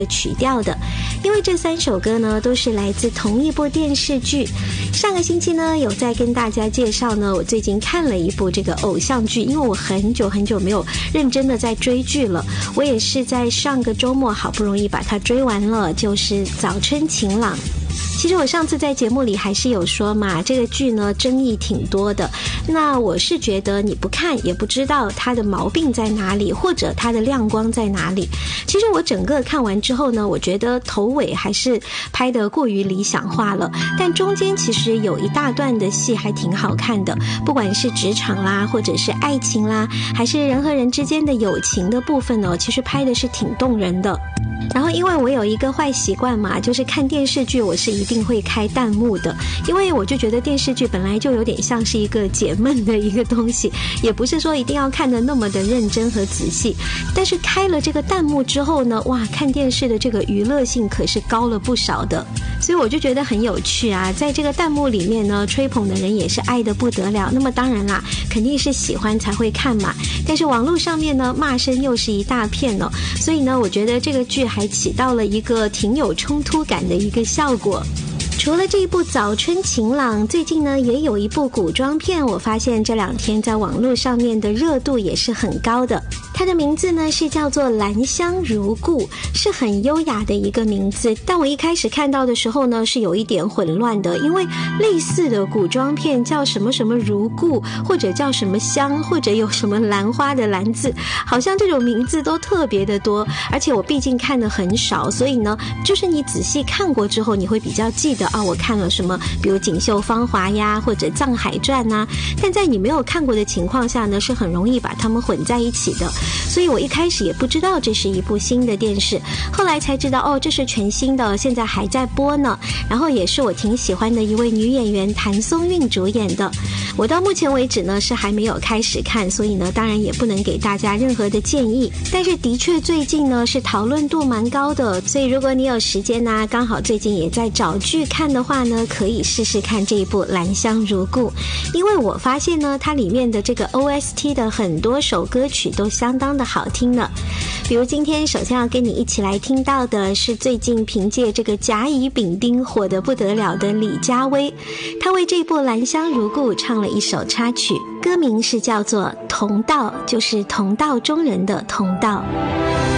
曲调的，因为这3首歌呢都是来自同一部电视剧。上个星期呢有在跟大家介绍呢，我最近看了一部这个偶像剧，因为我很久没有认真的在追剧了，我也是在上个周末好不容易把它追完了，就是《早春晴朗》。其实我上次在节目里还是有说嘛，这个剧呢争议挺多的，那我是觉得你不看也不知道它的毛病在哪里，或者它的亮光在哪里。其实我整个看完之后呢，我觉得头尾还是拍得过于理想化了，但中间其实有一大段的戏还挺好看的，不管是职场啦，或者是爱情啦，还是人和人之间的友情的部分呢，其实拍的是挺动人的。然后因为我有一个坏习惯嘛，就是看电视剧我是一定会开弹幕的，因为我就觉得电视剧本来就有点像是一个解闷的一个东西，也不是说一定要看得那么的认真和仔细，但是开了这个弹幕之后呢，哇，看电视的这个娱乐性可是高了不少的，所以我就觉得很有趣啊。在这个弹幕里面呢，吹捧的人也是爱得不得了，那么当然啦，肯定是喜欢才会看嘛，但是网络上面呢骂声又是一大片哦，所以呢我觉得这个剧还起到了一个挺有冲突感的一个效果。除了这一部《早春晴朗》，最近呢也有一部古装片，我发现这2天在网络上面的热度也是很高的。它的名字呢是叫做《兰香如故》，是很优雅的一个名字，但我一开始看到的时候呢是有一点混乱的，因为类似的古装片叫什么什么如故，或者叫什么香，或者有什么兰花的兰字，好像这种名字都特别的多，而且我毕竟看的很少，所以呢就是你仔细看过之后你会比较记得啊，我看了什么，比如《锦绣芳华》呀，或者《藏海传》啊，但在你没有看过的情况下呢，是很容易把它们混在一起的，所以我一开始也不知道这是一部新的电视，后来才知道哦，这是全新的，现在还在播呢，然后也是我挺喜欢的一位女演员谭松韵主演的。我到目前为止呢是还没有开始看，所以呢当然也不能给大家任何的建议，但是的确最近呢是讨论度蛮高的，所以如果你有时间呢，刚好最近也在找剧看的话呢，可以试试看这一部《兰香如故》，因为我发现呢它里面的这个 OST 的很多首歌曲都相当的好听呢。比如今天首先要跟你一起来听到的是最近凭借这个甲乙丙丁火得不得了的李佳薇，她为这部《兰香如故》唱了一首插曲，歌名是叫做《同道》，就是同道中人的同道。